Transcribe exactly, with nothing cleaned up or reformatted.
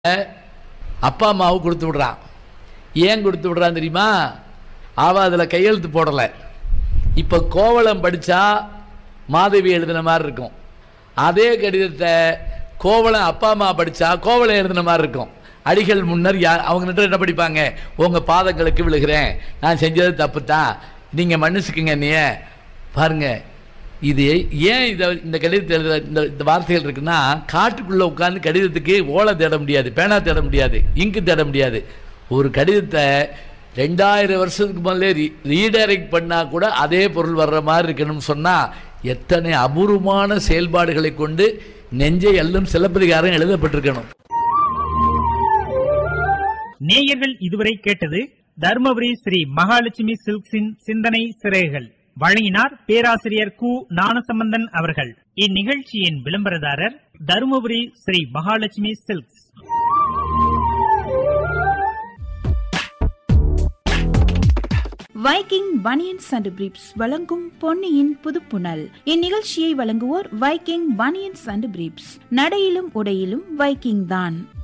அப்பா அம்மாவுக்கு கொடுத்து விடுறான். ஏன் கொடுத்து விடுறான் தெரியுமா? அவள் அதில் கையெழுத்து போடலை. இப்போ கோவலம் படித்தா மாதவி எழுதின மாதிரி இருக்கும். அதே கடிதத்தை கோவலம் அப்பா அம்மா படித்தா கோவலம் எழுதின மாதிரி இருக்கும். அடிகள் முன்னர் யார் அவங்ககிட்ட என்ன படிப்பாங்க? உங்கள் பாதங்களுக்கு விழுகிறேன், நான் செஞ்சது தப்பு தான், நீங்கள் மன்னிச்சுக்குங்க. நீ பாருங்க, இது ஏன் இதை இந்த கடிதத்தை எழுத இந்த இந்த வார்த்தைகள் இருக்குன்னா, காட்டுக்குள்ளே உட்காந்து கடிதத்துக்கு ஓலை தேட முடியாது, பேனா தேட முடியாது, இங்கு தேட முடியாது. ஒரு கடிதத்தை ரெண்டாயிரம் வருஷத்துக்கு முதல்ல ரீ ரீடைரக்ட் பண்ணால் கூட அதே பொருள் வர்ற மாதிரி இருக்கணும்னு சொன்னால் எத்தனை அபூர்வமான செயல்பாடுகளை கொண்டு நெஞ்சை எல்லும் சிலப்பதிகாரம் எழுதப்பட்டிருக்கணும். நேயர்கள் இதுவரை கேட்டது தர்மபுரி ஸ்ரீ மகாலட்சுமி சில்க்ஸின் சிந்தனை சிறைகள். வழங்கினார் பேராசிரியர் கு ஞானசம்பந்தன் அவர்கள். இந்நிகழ்ச்சியின் விளம்பரதாரர் Dharmapuri Sri Mahalakshmi silks. Viking banians and briefs வழங்கும் பொன்னியின் புதுப்புணல். இந்நிகழ்ச்சியை வழங்குவோர் வைக்கிங் பனியன்ஸ் அண்ட் பிரீப்ஸ். நடையிலும் உடையிலும் வைக்கிங் தான்.